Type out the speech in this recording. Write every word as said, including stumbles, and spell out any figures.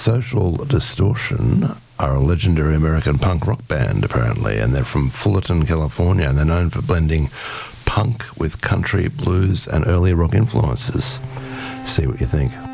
Social Distortion are a legendary American punk rock band, apparently, and they're from Fullerton, California, and they're known for blending punk with country, blues, and early rock influences. See what you think.